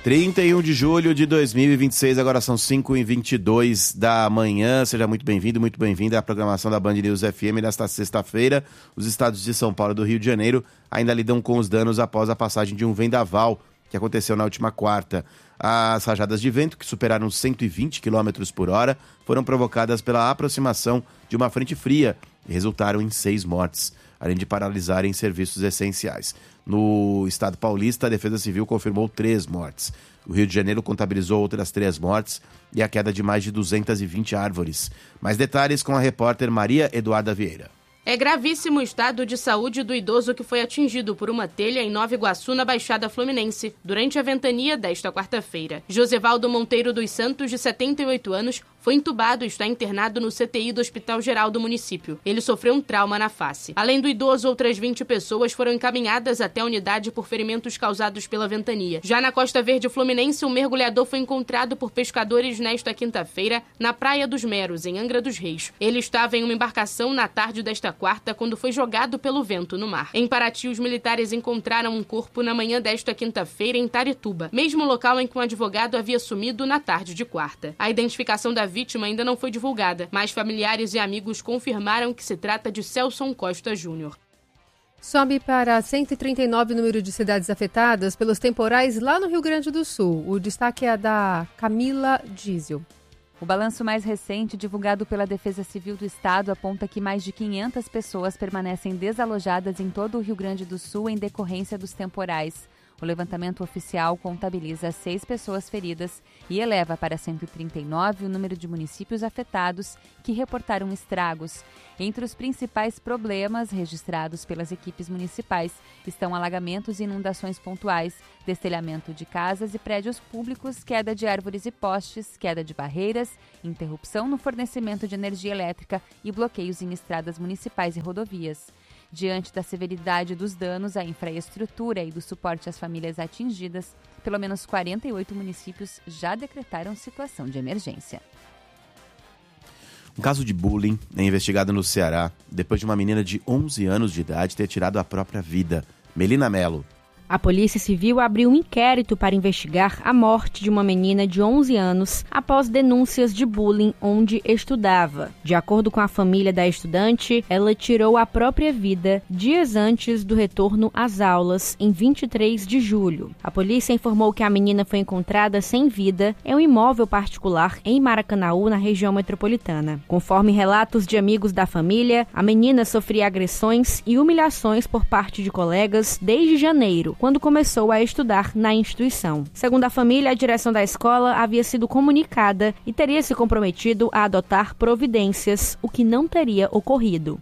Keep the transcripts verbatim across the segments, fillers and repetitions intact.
trinta e um de julho de dois mil e vinte e seis, agora são cinco e vinte e dois da manhã. Seja muito bem-vindo, muito bem-vinda à programação da Band News F M nesta sexta-feira. Os estados de São Paulo e do Rio de Janeiro ainda lidam com os danos após a passagem de um vendaval que aconteceu na última quarta. As rajadas de vento, que superaram cento e vinte quilômetros por hora, foram provocadas pela aproximação de uma frente fria e resultaram em seis mortes, além de paralisarem serviços essenciais. No estado paulista, a Defesa Civil confirmou três mortes. O Rio de Janeiro contabilizou outras três mortes e a queda de mais de duzentas e vinte árvores. Mais detalhes com a repórter Maria Eduarda Vieira. É gravíssimo o estado de saúde do idoso que foi atingido por uma telha em Nova Iguaçu, na Baixada Fluminense, durante a ventania desta quarta-feira. Josevaldo Monteiro dos Santos, de setenta e oito anos, foi entubado e está internado no C T I do Hospital Geral do município. Ele sofreu um trauma na face. Além do idoso, outras vinte pessoas foram encaminhadas até a unidade por ferimentos causados pela ventania. Já na Costa Verde Fluminense, um mergulhador foi encontrado por pescadores nesta quinta-feira na Praia dos Meros, em Angra dos Reis. Ele estava em uma embarcação na tarde desta quarta, quando foi jogado pelo vento no mar. Em Paraty, os militares encontraram um corpo na manhã desta quinta-feira em Itarituba, mesmo local em que um advogado havia sumido na tarde de quarta. A identificação da vítima ainda não foi divulgada, mas familiares e amigos confirmaram que se trata de Celson Costa Júnior. Sobe para cento e trinta e nove o número de cidades afetadas pelos temporais lá no Rio Grande do Sul. O destaque é da Camila Diesel. O balanço mais recente, divulgado pela Defesa Civil do Estado, aponta que mais de quinhentas pessoas permanecem desalojadas em todo o Rio Grande do Sul em decorrência dos temporais. O levantamento oficial contabiliza seis pessoas feridas e eleva para cento e trinta e nove o número de municípios afetados que reportaram estragos. Entre os principais problemas registrados pelas equipes municipais estão alagamentos e inundações pontuais, destelhamento de casas e prédios públicos, queda de árvores e postes, queda de barreiras, interrupção no fornecimento de energia elétrica e bloqueios em estradas municipais e rodovias. Diante da severidade dos danos à infraestrutura e do suporte às famílias atingidas, pelo menos quarenta e oito municípios já decretaram situação de emergência. Um caso de bullying é investigado no Ceará, depois de uma menina de onze anos de idade ter tirado a própria vida. Melina Mello. A Polícia Civil abriu um inquérito para investigar a morte de uma menina de onze anos após denúncias de bullying onde estudava. De acordo com a família da estudante, ela tirou a própria vida dias antes do retorno às aulas, em vinte e três de julho. A polícia informou que a menina foi encontrada sem vida em um imóvel particular em Maracanaú, na região metropolitana. Conforme relatos de amigos da família, a menina sofria agressões e humilhações por parte de colegas desde janeiro, quando começou a estudar na instituição. Segundo a família, a direção da escola havia sido comunicada e teria se comprometido a adotar providências, o que não teria ocorrido.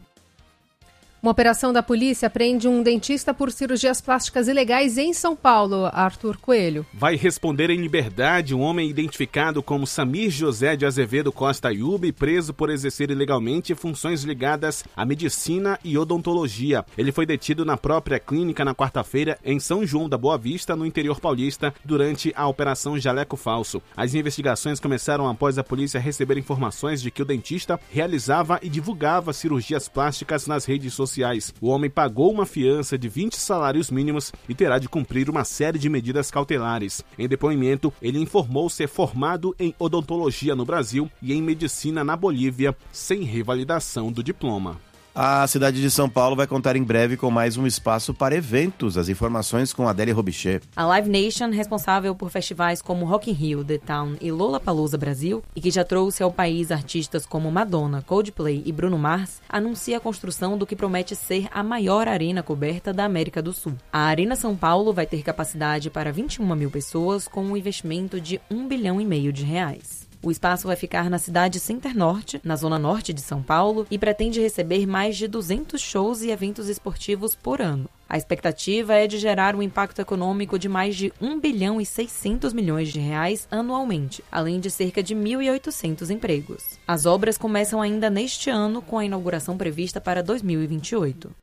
Uma operação da polícia prende um dentista por cirurgias plásticas ilegais em São Paulo. Arthur Coelho. Vai responder em liberdade um homem identificado como Samir José de Azevedo Costa Ayub, preso por exercer ilegalmente funções ligadas à medicina e odontologia. Ele foi detido na própria clínica na quarta-feira em São João da Boa Vista, no interior paulista, durante a Operação Jaleco Falso. As investigações começaram após a polícia receber informações de que o dentista realizava e divulgava cirurgias plásticas nas redes sociais. O homem pagou uma fiança de vinte salários mínimos e terá de cumprir uma série de medidas cautelares. Em depoimento, ele informou ser formado em odontologia no Brasil e em medicina na Bolívia, sem revalidação do diploma. A cidade de São Paulo vai contar em breve com mais um espaço para eventos. As informações com Adélia Robichê. A Live Nation, responsável por festivais como Rock in Rio, The Town e Lollapalooza Brasil, e que já trouxe ao país artistas como Madonna, Coldplay e Bruno Mars, anuncia a construção do que promete ser a maior arena coberta da América do Sul. A Arena São Paulo vai ter capacidade para vinte e uma mil pessoas, com um investimento de um bilhão e meio de reais. O espaço vai ficar na cidade Center Norte, na zona norte de São Paulo, e pretende receber mais de duzentos shows e eventos esportivos por ano. A expectativa é de gerar um impacto econômico de mais de um bilhão e seiscentos milhões de reais anualmente, além de cerca de mil e oitocentos empregos. As obras começam ainda neste ano, com a inauguração prevista para dois mil e vinte e oito.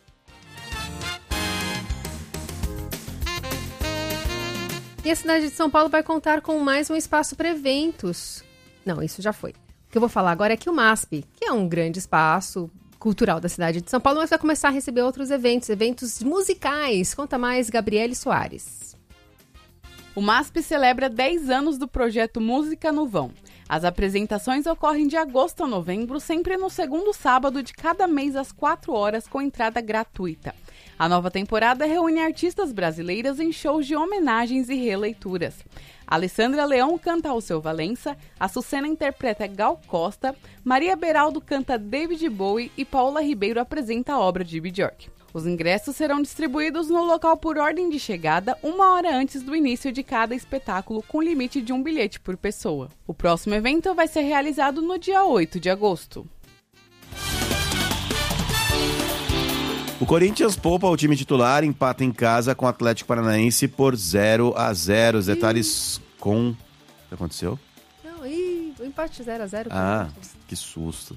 E a cidade de São Paulo vai contar com mais um espaço para eventos. Não, isso já foi. O que eu vou falar agora é que o MASP, que é um grande espaço cultural da cidade de São Paulo, mas vai começar a receber outros eventos, eventos musicais. Conta mais, Gabriele Soares. O MASP celebra dez anos do projeto Música no Vão. As apresentações ocorrem de agosto a novembro, sempre no segundo sábado de cada mês às quatro horas, com entrada gratuita. A nova temporada reúne artistas brasileiras em shows de homenagens e releituras. A Alessandra Leão canta Alceu Valença, a Sucena interpreta Gal Costa, Maria Beraldo canta David Bowie e Paula Ribeiro apresenta a obra de Björk. Os ingressos serão distribuídos no local por ordem de chegada, uma hora antes do início de cada espetáculo, com limite de um bilhete por pessoa. O próximo evento vai ser realizado no dia oito de agosto. O Corinthians poupa o time titular, empata em casa com o Atlético Paranaense por zero a zero. Os detalhes com... O que aconteceu? Não, ih, o empate zero a zero. Ah, que susto.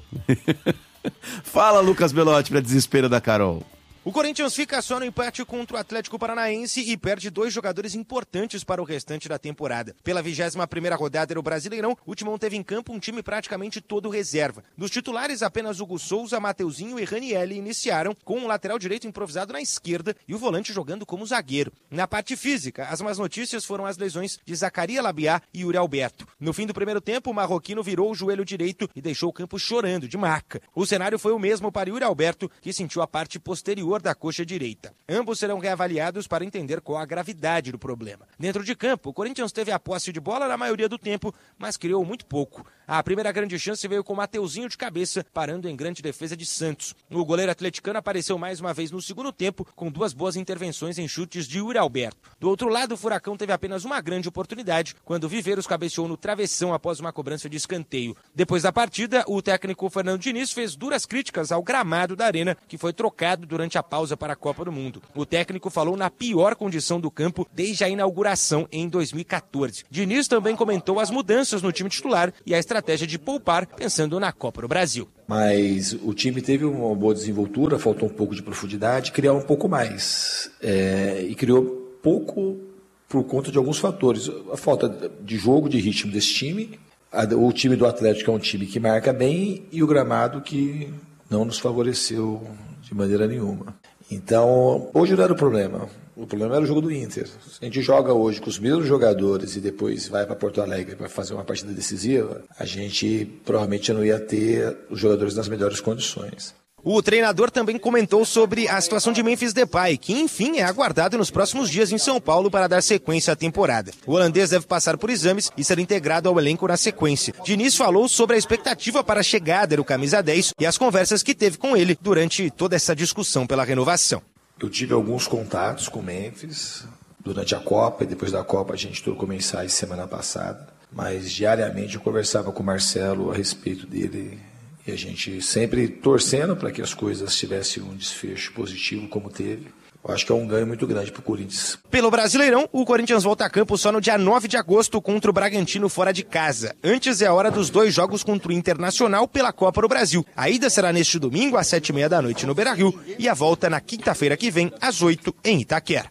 Fala, Lucas Belotti, para desespero da Carol. O Corinthians fica só no empate contra o Atlético Paranaense e perde dois jogadores importantes para o restante da temporada. Pela vigésima primeira rodada do Brasileirão, o Timão teve em campo um time praticamente todo reserva. Dos titulares, apenas Hugo Souza, Mateuzinho e Ranielli iniciaram, com o lateral direito improvisado na esquerda e o volante jogando como zagueiro. Na parte física, as más notícias foram as lesões de Zacaria Labiá e Yuri Alberto. No fim do primeiro tempo, o marroquino virou o joelho direito e deixou o campo chorando de maca. O cenário foi o mesmo para Yuri Alberto, que sentiu a parte posterior da coxa direita. Ambos serão reavaliados para entender qual a gravidade do problema. Dentro de campo, o Corinthians teve a posse de bola na maioria do tempo, mas criou muito pouco. A primeira grande chance veio com Mateuzinho de cabeça, parando em grande defesa de Santos. O goleiro atleticano apareceu mais uma vez no segundo tempo, com duas boas intervenções em chutes de Yuri Alberto. Do outro lado, o Furacão teve apenas uma grande oportunidade, quando Viveiros cabeceou no travessão após uma cobrança de escanteio. Depois da partida, o técnico Fernando Diniz fez duras críticas ao gramado da arena, que foi trocado durante a pausa para a Copa do Mundo. O técnico falou na pior condição do campo desde a inauguração em dois mil e catorze. Diniz também comentou as mudanças no time titular e a estratégia de poupar, pensando na Copa do Brasil. Mas o time teve uma boa desenvoltura, faltou um pouco de profundidade, criar um pouco mais. É, e criou pouco por conta de alguns fatores. A falta de jogo, de ritmo desse time, a, o time do Atlético é um time que marca bem e o gramado que não nos favoreceu de maneira nenhuma. Então, hoje não era o problema. O problema era o jogo do Inter. Se a gente joga hoje com os mesmos jogadores e depois vai para Porto Alegre para fazer uma partida decisiva, a gente provavelmente não ia ter os jogadores nas melhores condições. O treinador também comentou sobre a situação de Memphis Depay, que enfim é aguardado nos próximos dias em São Paulo para dar sequência à temporada. O holandês deve passar por exames e ser integrado ao elenco na sequência. Diniz falou sobre a expectativa para a chegada do camisa dez e as conversas que teve com ele durante toda essa discussão pela renovação. Eu tive alguns contatos com o Memphis durante a Copa e depois da Copa a gente trocou mensagens semana passada, mas diariamente eu conversava com o Marcelo a respeito dele. E a gente sempre torcendo para que as coisas tivessem um desfecho positivo como teve. Eu acho que é um ganho muito grande para o Corinthians. Pelo Brasileirão, o Corinthians volta a campo só no dia nove de agosto contra o Bragantino fora de casa. Antes é a hora dos dois jogos contra o Internacional pela Copa do Brasil. A ida será neste domingo às sete e meia da noite no Beira-Rio e a volta na quinta-feira que vem às oito em Itaquera.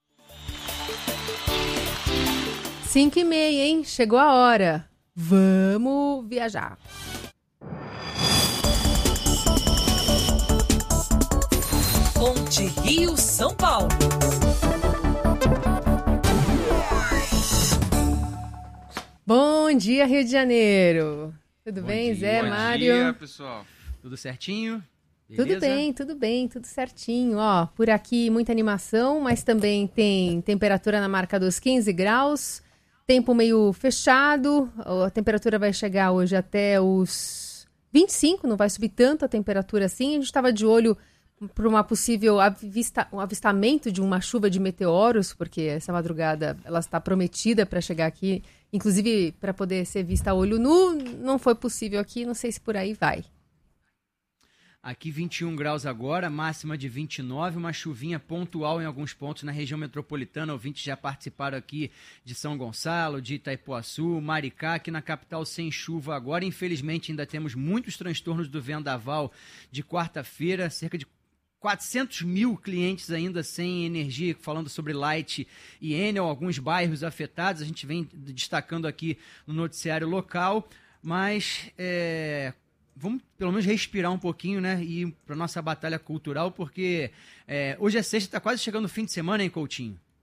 cinco e meia, hein? Chegou a hora. Vamos viajar. Ponte Rio-São Paulo. Bom dia, Rio de Janeiro. Tudo Bom bem, dia. Zé, Bom Mário? Bom dia, pessoal. Tudo certinho? Beleza? Tudo bem, tudo bem, tudo certinho. Ó, por aqui muita animação, mas também tem temperatura na marca dos quinze graus. Tempo meio fechado. A temperatura vai chegar hoje até os vinte e cinco, não vai subir tanto a temperatura assim. A gente estava de olho para uma possível avista, um avistamento de uma chuva de meteoros, porque essa madrugada ela está prometida para chegar aqui, inclusive para poder ser vista a olho nu. Não foi possível aqui, não sei se por aí vai. Aqui vinte e um graus agora, máxima de vinte e nove, uma chuvinha pontual em alguns pontos na região metropolitana. Ouvintes já participaram aqui de São Gonçalo, de Itaipuaçu, Maricá, aqui na capital sem chuva agora. Infelizmente ainda temos muitos transtornos do vendaval de quarta-feira, cerca de quatrocentos mil clientes ainda sem energia, falando sobre Light e Enel, alguns bairros afetados, a gente vem destacando aqui no noticiário local, mas é, vamos pelo menos respirar um pouquinho, né, e ir para a nossa batalha cultural, porque é, hoje é sexta, está quase chegando o fim de semana, hein, Coutinho?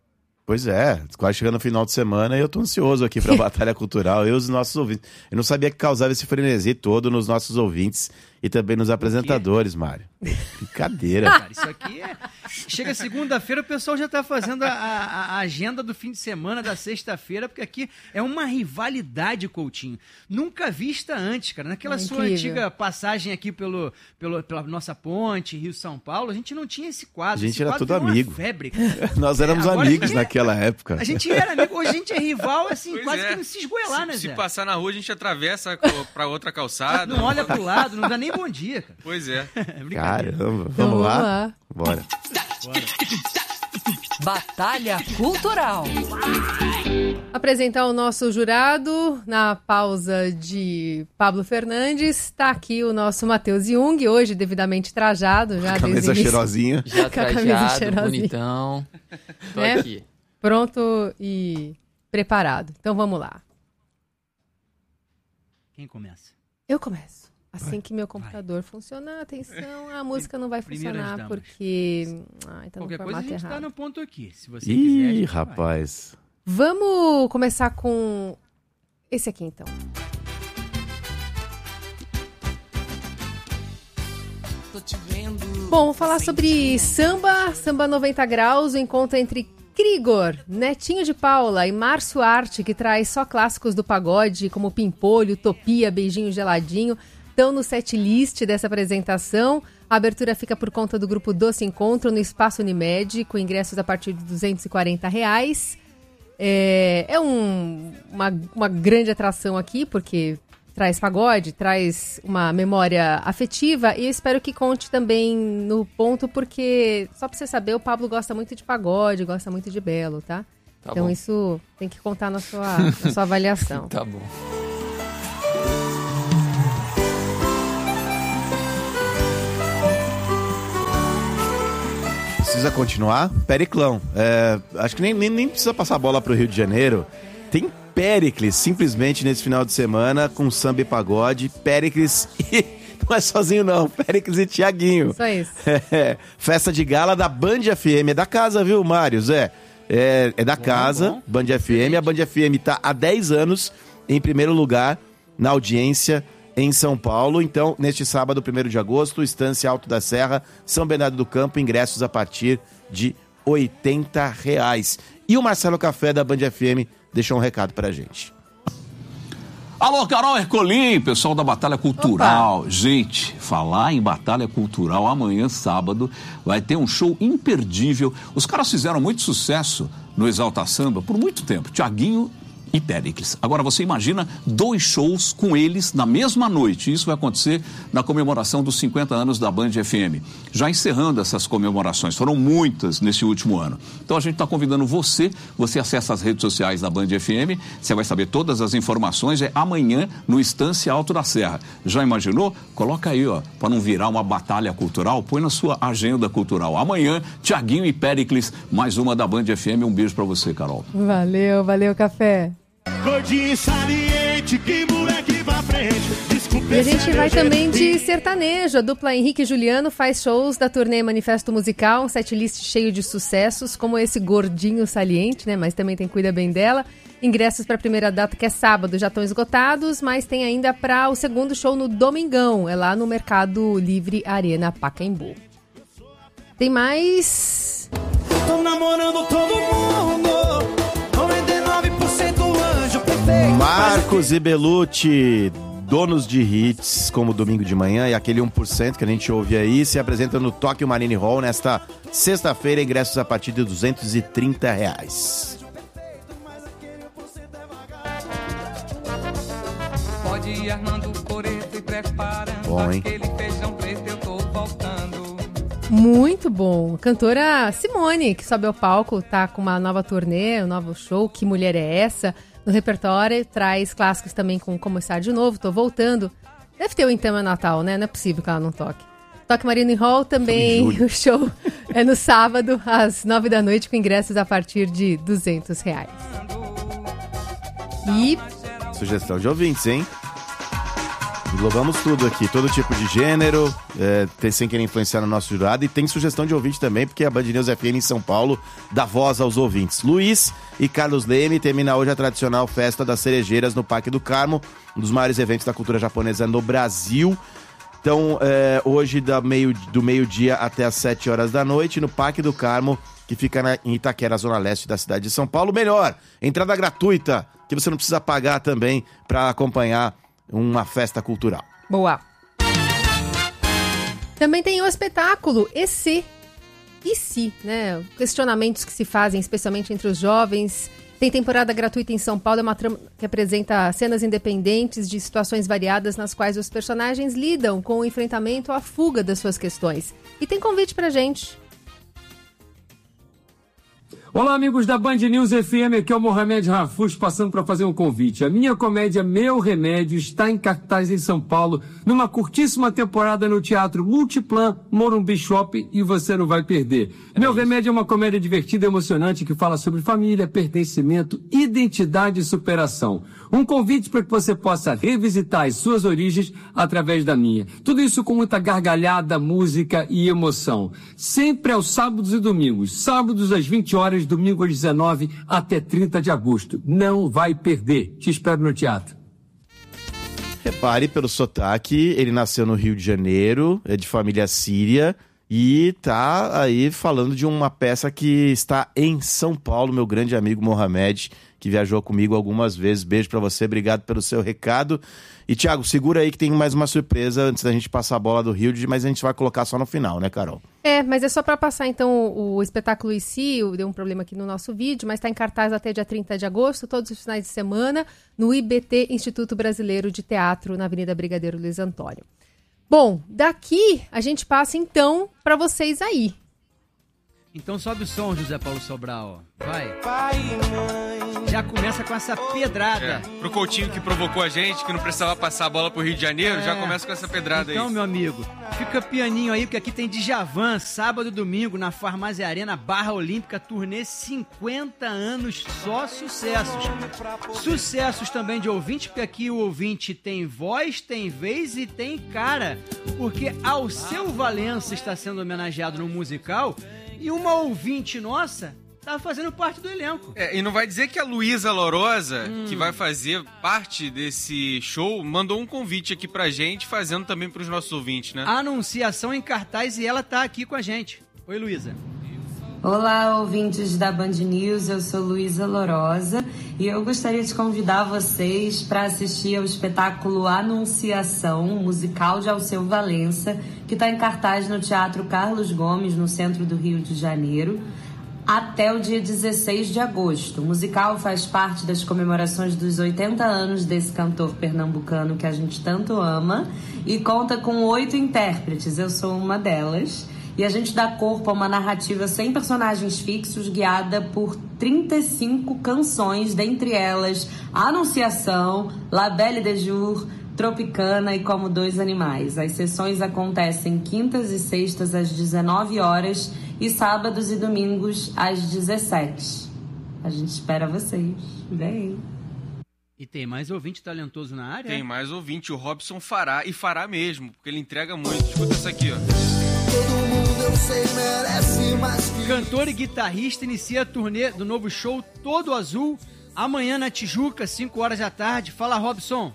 Pois é, quase chegando no final de semana e eu tô ansioso aqui pra Batalha Cultural, eu e os nossos ouvintes. Eu não sabia que causava esse frenesi todo nos nossos ouvintes e também nos apresentadores, Mário. Brincadeira. Cara, isso aqui é... Chega segunda-feira, o pessoal já tá fazendo a, a, a agenda do fim de semana, da sexta-feira, porque aqui é uma rivalidade, Coutinho. Nunca vista antes, cara. Naquela é sua antiga passagem aqui pelo, pelo, pela nossa ponte, Rio-São Paulo, a gente não tinha esse quadro. A gente esse era quadro tudo amigo. Febre, Nós éramos é, amigos naquela é, época. A gente era amigo, hoje a gente é rival, assim, pois quase é. que não se esgoelar, se, né, Zé? Se passar na rua, a gente atravessa pra outra calçada. Não olha pro lado, não dá nem bom dia, cara. Pois é. Caramba, vamos lá? lá? Bora. Bora. Batalha Cultural. Apresentar o nosso jurado na pausa de Pablo Fernandes. Está aqui o nosso Matheus Jung, hoje devidamente trajado. Já camisa cheirosinha. Já trajado, bonitão. Tô né? aqui. Pronto e preparado. Então vamos lá. Quem começa? Eu começo. Assim vai, que meu computador vai. funcionar, atenção, a música não vai Primeiras funcionar damas. porque... Ai, tá Qualquer no coisa a gente errado. tá no ponto aqui, se você Ih, quiser. rapaz. Vai. Vamos começar com esse aqui, então. Bom, falar sobre samba, samba noventa graus, o encontro entre Krigor, Netinho de Paula e Márcio Arte, que traz só clássicos do pagode, como Pimpolho, Utopia, Beijinho Geladinho, estão no setlist dessa apresentação. A abertura fica por conta do grupo Doce Encontro no Espaço Unimed, com ingressos a partir de duzentos e quarenta reais. É, é um, uma, uma grande atração aqui, porque traz pagode, traz uma memória afetiva, e eu espero que conte também no ponto, porque, só pra você saber, o Pablo gosta muito de pagode, gosta muito de belo, tá? Tá então bom. Isso tem que contar na sua, na sua avaliação. Tá bom. Precisa continuar? Periclão. É, acho que nem, nem, nem precisa passar a bola pro Rio de Janeiro. Tem Péricles, simplesmente nesse final de semana, com samba e pagode. Péricles e... Não é sozinho não, Péricles e Tiaguinho. Só isso. É, festa de gala da Band F M. É da casa, viu, Mário? Zé? É, é da bom, casa, bom. Band F M. A Band F M tá há dez anos em primeiro lugar na audiência em São Paulo. Então, neste sábado, primeiro de agosto, Estância Alto da Serra, São Bernardo do Campo, ingressos a partir de oitenta reais. E o Marcelo Café da Band F M deixou um recado pra gente. Alô, Carol Ercolim, pessoal da Batalha Cultural. Opa. Gente, falar em Batalha Cultural, amanhã, sábado, vai ter um show imperdível. Os caras fizeram muito sucesso no Exalta Samba por muito tempo. Tiaguinho e Péricles. Agora você imagina dois shows com eles na mesma noite. Isso vai acontecer na comemoração dos cinquenta anos da Band F M. Já encerrando essas comemorações, foram muitas nesse último ano. Então a gente está convidando você, você acessa as redes sociais da Band F M, você vai saber todas as informações, é amanhã no Estância Alto da Serra. Já imaginou? Coloca aí, ó, para não virar uma batalha cultural, põe na sua agenda cultural. Amanhã, Tiaguinho e Péricles, mais uma da Band F M. Um beijo para você, Carol. Valeu, valeu, Café. Gordinho saliente, que moleque pra frente. Desculpa, e a gente vai também de sertanejo. A dupla Henrique e Juliano faz shows da turnê Manifesto Musical, um setlist cheio de sucessos, como esse Gordinho Saliente, né? Mas também tem Cuida Bem Dela. Ingressos para a primeira data, que é sábado, já estão esgotados, mas tem ainda para o segundo show no Domingão, é lá no Mercado Livre Arena Pacaembu. Tem mais... Tô namorando todo mundo. Marcos e Belucci, donos de hits como Domingo de Manhã e aquele um por cento que a gente ouve aí, se apresentam no Tóquio Marine Hall nesta sexta-feira, ingressos a partir de duzentos e trinta reais. Pode ir armando o coreto e preparando bom, hein? Aquele feijão preto, eu tô voltando. Muito bom. Cantora Simone, que sobe ao palco, tá com uma nova turnê, um novo show, Que Mulher é Essa? No repertório, traz clássicos também com Como Estar de Novo, Tô Voltando. Deve ter o Então é Natal, né? Não é possível que ela não toque. Toque Marine Hall também, o show é no sábado, às nove da noite, com ingressos a partir de duzentos reais. E... Sugestão de ouvintes, hein? englobamos tudo aqui, todo tipo de gênero, é, tem, sem querer influenciar no nosso jurado, e tem sugestão de ouvinte também, porque a Band News F M em São Paulo dá voz aos ouvintes. Luiz e Carlos Leme termina hoje a tradicional Festa das Cerejeiras no Parque do Carmo, um dos maiores eventos da cultura japonesa no Brasil. Então, é, hoje da meio, do meio-dia até as sete horas da noite, no Parque do Carmo, que fica na, em Itaquera, zona leste da cidade de São Paulo. Melhor, entrada gratuita, que você não precisa pagar também para acompanhar uma festa cultural. Boa. Também tem o espetáculo E Se? E se, né? Questionamentos que se fazem, especialmente entre os jovens. Tem temporada gratuita em São Paulo, é uma trama que apresenta cenas independentes de situações variadas nas quais os personagens lidam com o enfrentamento ou a fuga das suas questões. E tem convite pra gente. Olá, amigos da Band News F M, aqui é o Mohamed Rafuz, passando para fazer um convite. A minha comédia Meu Remédio está em cartaz em São Paulo, numa curtíssima temporada no Teatro Multiplan, Morumbi Shopping, e você não vai perder. É Meu isso. Remédio é uma comédia divertida e emocionante que fala sobre família, pertencimento, identidade e superação. Um convite para que você possa revisitar as suas origens através da minha. Tudo isso com muita gargalhada, música e emoção. Sempre aos sábados e domingos. Sábados às vinte horas, domingo às dezenove até trinta de agosto. Não vai perder. Te espero no teatro. Repare pelo sotaque, ele nasceu no Rio de Janeiro, é de família síria e tá aí falando de uma peça que está em São Paulo, meu grande amigo Mohamed, que viajou comigo algumas vezes. Beijo pra você, obrigado pelo seu recado. E Thiago, segura aí que tem mais uma surpresa antes da gente passar a bola do Rio, mas a gente vai colocar só no final, né, Carol? É, mas é só para passar então o, o espetáculo em si, deu um problema aqui no nosso vídeo, mas está em cartaz até dia trinta de agosto, todos os finais de semana, no I B T, Instituto Brasileiro de Teatro, na Avenida Brigadeiro Luiz Antônio. Bom, daqui a gente passa então para vocês aí. Então sobe o som, José Paulo Sobral. Vai. Pai, mãe. Já começa com essa pedrada. É, pro Coutinho que provocou a gente, que não precisava passar a bola pro Rio de Janeiro, é. já começa com essa pedrada então, aí. Então, meu amigo, fica pianinho aí, porque aqui tem Djavan, sábado e domingo, na Farmácia Arena, Barra Olímpica, turnê cinquenta anos, só sucessos. Sucessos também de ouvinte, porque aqui o ouvinte tem voz, tem vez e tem cara. Porque Alceu Valença está sendo homenageado no musical e uma ouvinte nossa tá fazendo parte do elenco. É, e não vai dizer que a Luísa Lourosa, hum. que vai fazer parte desse show, mandou um convite aqui pra gente, fazendo também pros nossos ouvintes, né? Anunciação em cartaz e ela tá aqui com a gente. Oi, Luísa. Olá, ouvintes da Band News, eu sou Luísa Lourosa e eu gostaria de convidar vocês para assistir ao espetáculo Anunciação, musical de Alceu Valença, que está em cartaz no Teatro Carlos Gomes, no centro do Rio de Janeiro, até o dia dezesseis de agosto. O musical faz parte das comemorações dos oitenta anos desse cantor pernambucano que a gente tanto ama e conta com oito intérpretes, eu sou uma delas. E a gente dá corpo a uma narrativa sem personagens fixos, guiada por trinta e cinco canções, dentre elas Anunciação, La Belle de Jour, Tropicana e Como Dois Animais. As sessões acontecem quintas e sextas às dezenove horas e sábados e domingos às dezessete. A gente espera vocês. Vem! E tem mais ouvinte talentoso na área? Tem mais ouvinte, o Robson fará, e fará mesmo, porque ele entrega muito. Escuta essa aqui, ó. Todo mundo eu sei merece mais que... Cantor e guitarrista inicia a turnê do novo show Todo Azul, amanhã na Tijuca, cinco horas da tarde. Fala, Robson.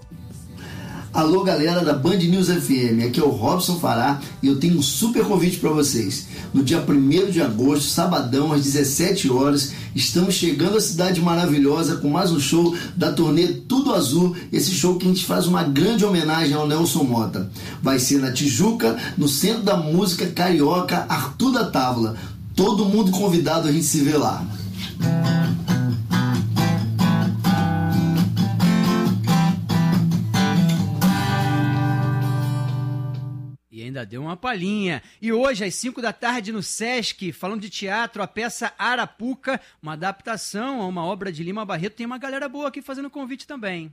Alô, galera da Band News F M, aqui é o Robson Fará e eu tenho um super convite para vocês. No dia primeiro de agosto, sabadão, às dezessete horas, estamos chegando à cidade maravilhosa com mais um show da turnê Tudo Azul, esse show que a gente faz uma grande homenagem ao Nelson Mota. Vai ser na Tijuca, no Centro da Música Carioca Arthur da Távola. Todo mundo convidado, a gente se vê lá. Ainda deu uma palhinha. E hoje, às cinco da tarde, no Sesc, falando de teatro, a peça Arapuca, uma adaptação a uma obra de Lima Barreto. Tem uma galera boa aqui fazendo convite também.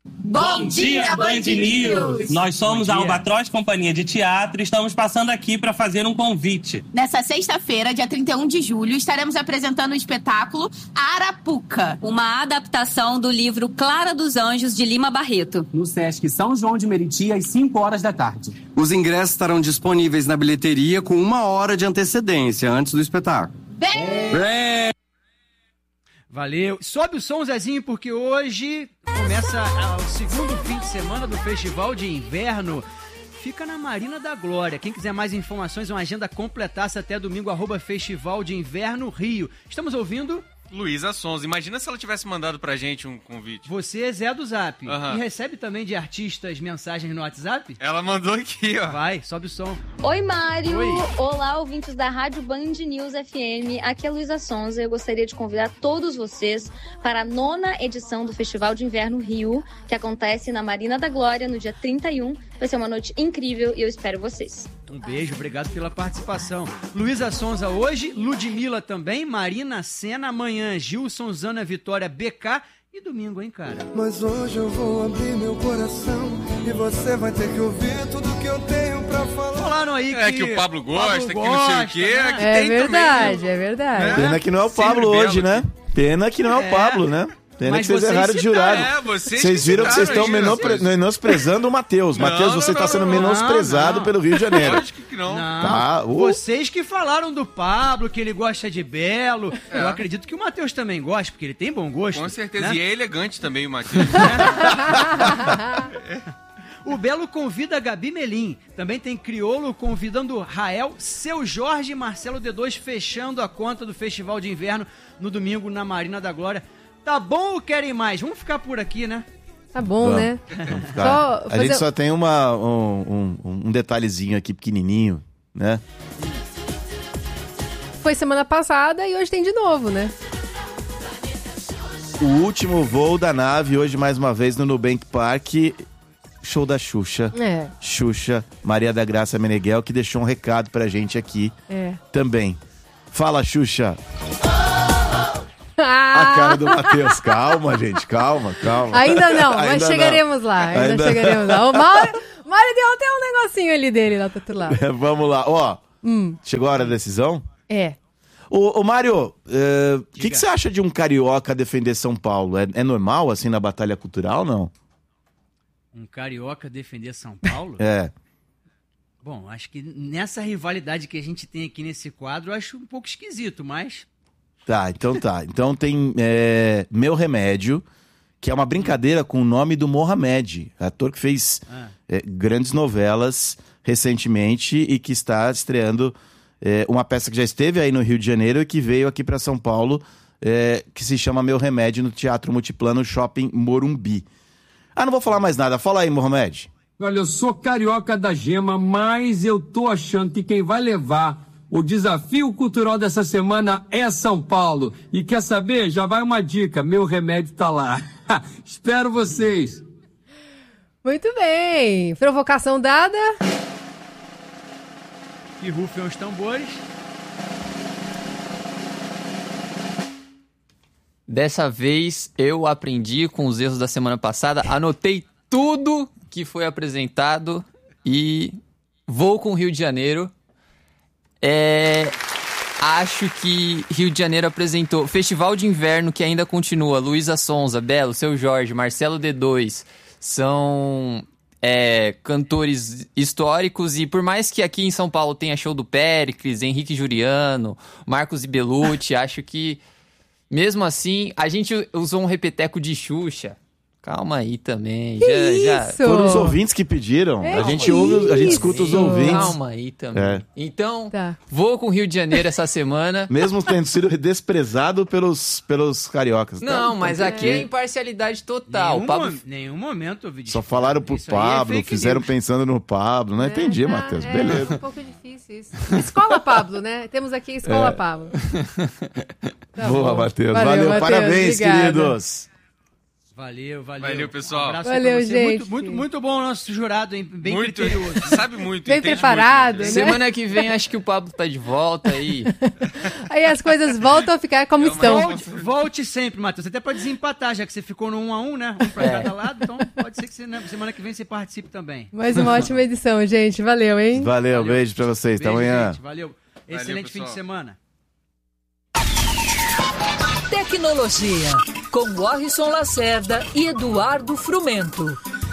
Bom dia, Band News! Nós somos a Albatroz Companhia de Teatro e estamos passando aqui para fazer um convite. Nessa sexta-feira, dia trinta e um de julho, estaremos apresentando o espetáculo Arapuca, uma adaptação do livro Clara dos Anjos, de Lima Barreto, no Sesc São João de Meriti, às cinco horas da tarde. Os ingressos estarão disponíveis na bilheteria com uma hora de antecedência antes do espetáculo. Bem... Bem... Valeu. Sobe o som, Zezinho, porque hoje começa o segundo fim de semana do Festival de Inverno. Fica na Marina da Glória. Quem quiser mais informações, uma agenda completasse até domingo, arroba Festival de Inverno Rio. Estamos ouvindo... Luísa Sonza. Imagina se ela tivesse mandado pra gente um convite. Você é Zé do Zap. Uhum. E recebe também de artistas mensagens no WhatsApp? Ela mandou aqui, ó. Vai, sobe o som. Oi, Mário. Oi. Olá, ouvintes da Rádio Band News F M. Aqui é a Luísa Sonza. Eu gostaria de convidar todos vocês para a nona edição do Festival de Inverno Rio, que acontece na Marina da Glória no dia trinta e um. Vai ser uma noite incrível e eu espero vocês. Um beijo, obrigado pela participação. Luísa Sonza hoje, Ludmilla também, Marina Sena amanhã, Gilson, Zana, Vitória, B K e domingo, hein, cara? Mas hoje eu vou abrir meu coração e você vai ter que ouvir tudo que eu tenho pra falar. Falaram aí que... É que o Pablo gosta, Pablo que não sei o quê, gosta, que É tem verdade, também. é verdade. Pena que não é o Pablo Sempre hoje, belo. né? Pena que não é o É. Pablo, né? Pena Mas que vocês vocês erraram de citaram, jurado. É, vocês Vocês que viram que vocês citaram estão aí, menopre- vocês. menosprezando o Matheus. Não, Matheus, não, você está não, sendo não, menosprezado não. pelo Rio de Janeiro. Lógico que não. Não, Tá, uh. vocês que falaram do Pablo, que ele gosta de belo. É. Eu acredito que o Matheus também gosta, porque ele tem bom gosto. Com certeza. né? E é elegante também o Matheus. O Belo convida a Gabi Melim. Também tem Criolo convidando Rael, Seu Jorge e Marcelo D dois fechando a conta do Festival de Inverno no domingo na Marina da Glória. Tá bom ou querem mais? Vamos ficar por aqui, né? Tá bom, Vamos. né? Vamos ficar. Só A fazer- gente só tem uma, um, um, um detalhezinho aqui pequenininho, né? Foi semana passada e hoje tem de novo, né? O último voo da nave, hoje mais uma vez no Nubank Park, show da Xuxa. É. Xuxa, Maria da Graça Meneghel, que deixou um recado pra gente aqui É. também. Fala, Xuxa. Ah! A cara do Matheus. Calma, gente, calma, calma. Ainda não, mas Ainda chegaremos não. lá. Ainda, Ainda chegaremos lá. O Mário, Mário deu até um negocinho ali dele lá do outro lado. Vamos lá, ó. Hum. Chegou a hora da decisão? É. Ô, ô Mário, o que, que você acha de um carioca defender São Paulo? É, é normal, assim, na batalha cultural, não? Um carioca defender São Paulo? É. Bom, acho que nessa rivalidade que a gente tem aqui nesse quadro, eu acho um pouco esquisito, mas... Tá, então tá. Então tem é, Meu Remédio, que é uma brincadeira com o nome do Mohamed, ator que fez Ah. é, grandes novelas recentemente e que está estreando é, uma peça que já esteve aí no Rio de Janeiro e que veio aqui para São Paulo, é, que se chama Meu Remédio, no Teatro Multiplano Shopping Morumbi. Ah, não vou falar mais nada. Fala aí, Mohamed. Olha, eu sou carioca da gema, mas eu tô achando que quem vai levar o desafio cultural dessa semana é São Paulo. E quer saber? Já vai uma dica, Meu Remédio tá lá. Espero vocês. Muito bem. Provocação dada. Que rufem os tambores. Dessa vez eu aprendi com os erros da semana passada, anotei tudo que foi apresentado e vou com o Rio de Janeiro. É, acho que Rio de Janeiro apresentou Festival de Inverno, que ainda continua. Luísa Sonza, Belo, Seu Jorge, Marcelo D dois são é, cantores históricos, e por mais que aqui em São Paulo tenha show do Péricles, Henrique Juliano, Marcos e Belucci, acho que mesmo assim a gente usou um repeteco de Xuxa. Calma aí também. Que já, já... isso? Foram os ouvintes que pediram. É a gente que ouve, a gente isso? escuta os ouvintes. Calma aí também. É. Então, Tá. vou com o Rio de Janeiro essa semana. Mesmo tendo sido desprezado pelos, pelos cariocas. Não, Tá- mas tá aqui é bem. imparcialidade total. Nenhum, O Pablo... mo- nenhum momento eu vi Só falaram pro Isso aí é Pablo, fake fizeram news. pensando no Pablo. Não entendi, Ah, Matheus. é, Beleza. É um pouco difícil isso. Escola Pablo, né? Temos aqui a Escola É. Pablo. Tá Boa, bom. Matheus. Valeu, Valeu, Matheus, parabéns, obrigada. queridos. Valeu, valeu. Valeu, pessoal. Um abraço Valeu, pra você. gente. Muito, muito, muito bom o nosso jurado, hein? Bem Muito. criterioso. Sabe muito. Bem entende preparado, muito, né? Semana que vem acho que o Pablo tá de volta aí. Aí as coisas voltam a ficar como É estão. Volte, volte sempre, Matheus. Até pode desempatar, já que você ficou no um a um, né? Um pra É. cada lado. Então pode ser que você, né, semana que vem você participe também. Mais uma ótima edição, gente. Valeu, hein? Valeu, beijo pra vocês. Até Beijo, amanhã. gente. Valeu. Excelente fim de pessoal. semana. Tecnologia, com Warrison Lacerda e Eduardo Frumento.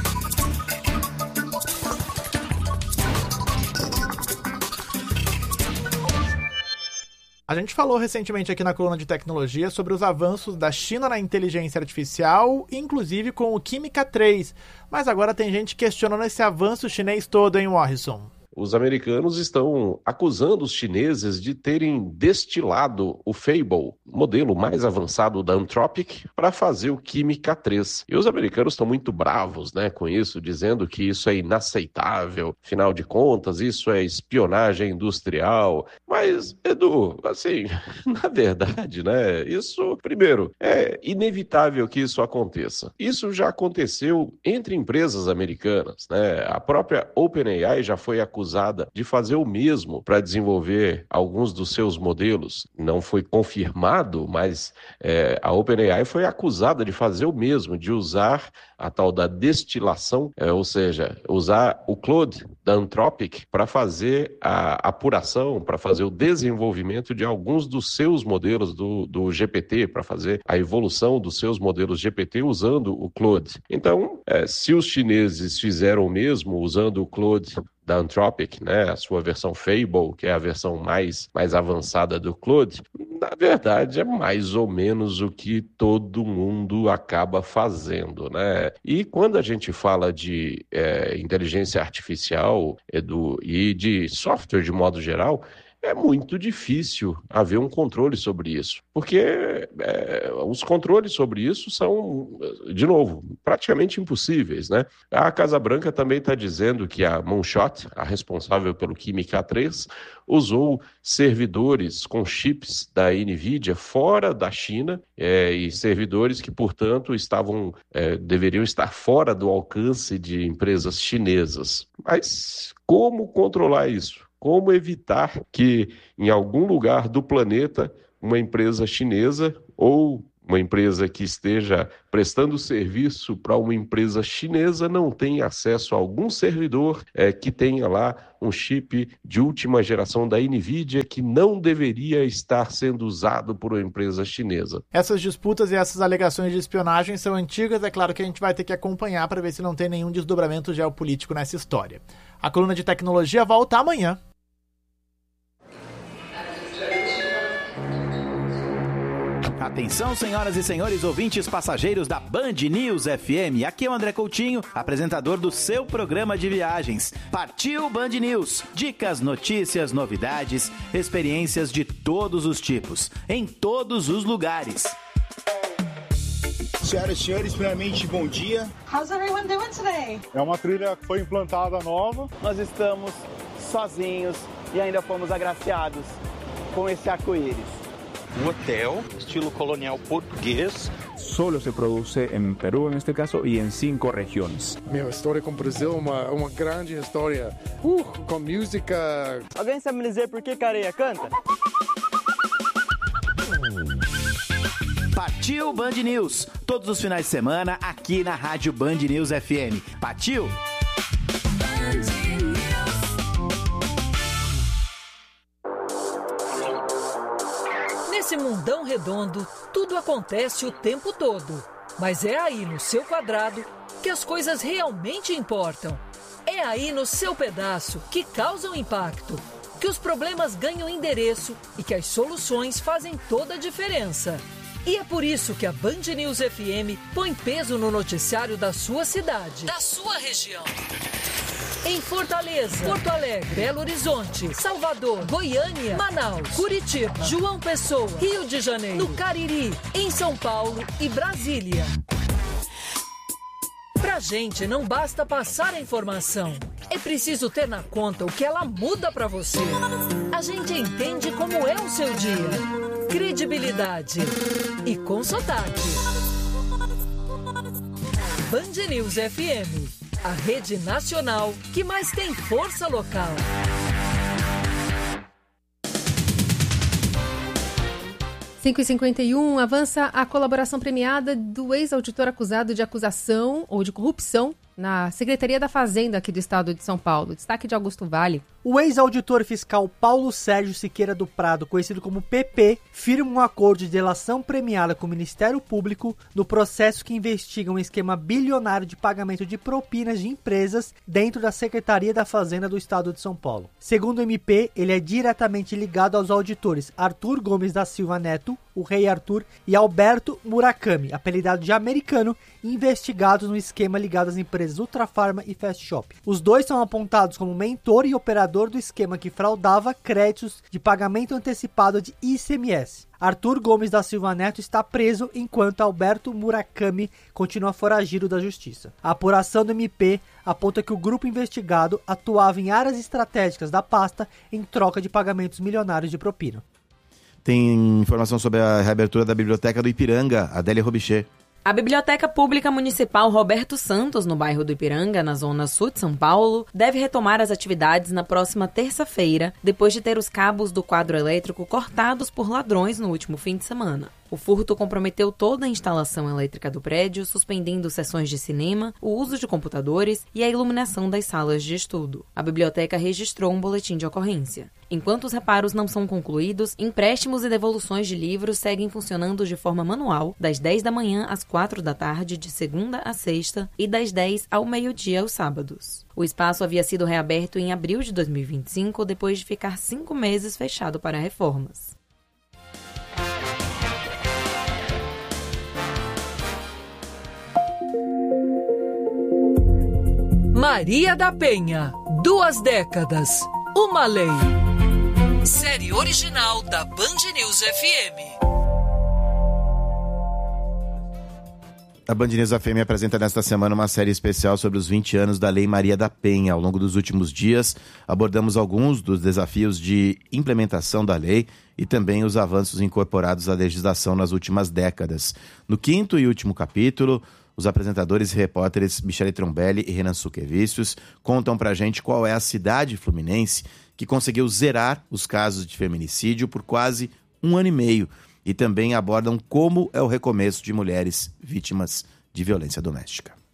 A gente falou recentemente aqui na coluna de tecnologia sobre os avanços da China na inteligência artificial, inclusive com o Química três. Mas agora tem gente questionando esse avanço chinês todo, hein, Warrison? Os americanos estão acusando os chineses de terem destilado o Fable, modelo mais avançado da Anthropic, para fazer o Química três. E os americanos estão muito bravos, né, com isso, dizendo que isso é inaceitável, afinal de contas, isso é espionagem industrial. Mas, Edu, assim, na verdade, né, isso, primeiro, é inevitável que isso aconteça. Isso já aconteceu entre empresas americanas, né? A própria OpenAI já foi acusada acusada de fazer o mesmo para desenvolver alguns dos seus modelos. Não foi confirmado, mas é, a OpenAI foi acusada de fazer o mesmo, de usar a tal da destilação, é, ou seja, usar o Claude da Anthropic para fazer a apuração, para fazer o desenvolvimento de alguns dos seus modelos do, do G P T, para fazer a evolução dos seus modelos G P T usando o Claude. Então, é, se os chineses fizeram o mesmo usando o Claude da Anthropic, né, a sua versão Fable, que é a versão mais, mais avançada do Claude, na verdade é mais ou menos o que todo mundo acaba fazendo, né? E quando a gente fala de é, inteligência artificial, Edu, e de software de modo geral, é muito difícil haver um controle sobre isso, porque é, os controles sobre isso são, de novo, praticamente impossíveis, né? A Casa Branca também está dizendo que a Moonshot, a responsável pelo Química três, usou servidores com chips da NVIDIA fora da China é, e servidores que, portanto, estavam, é, deveriam estar fora do alcance de empresas chinesas. Mas como controlar isso? Como evitar que em algum lugar do planeta uma empresa chinesa ou uma empresa que esteja prestando serviço para uma empresa chinesa não tenha acesso a algum servidor é, que tenha lá um chip de última geração da NVIDIA que não deveria estar sendo usado por uma empresa chinesa. Essas disputas e essas alegações de espionagem são antigas, é claro que a gente vai ter que acompanhar para ver se não tem nenhum desdobramento geopolítico nessa história. A coluna de tecnologia volta amanhã. Atenção, senhoras e senhores ouvintes passageiros da Band News F M. Aqui é o André Coutinho, apresentador do seu programa de viagens. Partiu Band News. Dicas, notícias, novidades, experiências de todos os tipos, em todos os lugares. Senhoras e senhores, primeiramente, bom dia. How's everyone doing today? É uma trilha que foi implantada nova. Nós estamos sozinhos e ainda fomos agraciados com esse arco-íris. Um hotel, estilo colonial português. Solo se produce en Perú, en este caso, y en cinco regiones. Meu, história com o Brasil, uma, uma grande história. Uh, com música. Alguém sabe me dizer por que Careia canta? Partiu Band News. Todos os finais de semana aqui na Rádio Band News F M. Partiu! Nesse mundão redondo, tudo acontece o tempo todo. Mas é aí no seu quadrado que as coisas realmente importam. É aí no seu pedaço que causam impacto, que os problemas ganham endereço e que as soluções fazem toda a diferença. E é por isso que a Band News F M põe peso no noticiário da sua cidade, da sua região. Em Fortaleza, Porto Alegre, Belo Horizonte, Salvador, Goiânia, Manaus, Curitiba, João Pessoa, Rio de Janeiro, no Cariri, em São Paulo e Brasília. Pra gente não basta passar a informação, é preciso ter na conta o que ela muda pra você. A gente entende como é o seu dia. Credibilidade e com sotaque. Band News F M, a rede nacional que mais tem força local. cinco e cinquenta e um, avança a colaboração premiada do ex-auditor acusado de acusação ou de corrupção na Secretaria da Fazenda aqui do estado de São Paulo. Destaque de Augusto Vale. O ex-auditor fiscal Paulo Sérgio Siqueira do Prado, conhecido como P P, firma um acordo de delação premiada com o Ministério Público no processo que investiga um esquema bilionário de pagamento de propinas de empresas dentro da Secretaria da Fazenda do estado de São Paulo. Segundo o M P, ele é diretamente ligado aos auditores Arthur Gomes da Silva Neto, o Rei Arthur, e Alberto Murakami, apelidado de americano, investigados no esquema ligado às empresas Ultrafarma e Fast Shop. Os dois são apontados como mentor e operador do esquema que fraudava créditos de pagamento antecipado de I C M S. Arthur Gomes da Silva Neto está preso, enquanto Alberto Murakami continua foragido da justiça. A apuração do M P aponta que o grupo investigado atuava em áreas estratégicas da pasta em troca de pagamentos milionários de propina. Tem informação sobre a reabertura da Biblioteca do Ipiranga, Adélia Robichê. A Biblioteca Pública Municipal Roberto Santos, no bairro do Ipiranga, na zona sul de São Paulo, deve retomar as atividades na próxima terça-feira, depois de ter os cabos do quadro elétrico cortados por ladrões no último fim de semana. O furto comprometeu toda a instalação elétrica do prédio, suspendendo sessões de cinema, o uso de computadores e a iluminação das salas de estudo. A biblioteca registrou um boletim de ocorrência. Enquanto os reparos não são concluídos, empréstimos e devoluções de livros seguem funcionando de forma manual, das dez da manhã às quatro da tarde, de segunda a sexta, e das dez ao meio-dia aos sábados. O espaço havia sido reaberto em abril de dois mil e vinte e cinco, depois de ficar cinco meses fechado para reformas. Maria da Penha, duas décadas, uma lei. Série original da Band News F M. A Band News F M apresenta nesta semana uma série especial sobre os vinte anos da Lei Maria da Penha. Ao longo dos últimos dias, abordamos alguns dos desafios de implementação da lei e também os avanços incorporados à legislação nas últimas décadas. No quinto e último capítulo, os apresentadores e repórteres Michele Trombelli e Renan Suquevicius contam pra gente qual é a cidade fluminense que conseguiu zerar os casos de feminicídio por quase um ano e meio e também abordam como é o recomeço de mulheres vítimas de violência doméstica.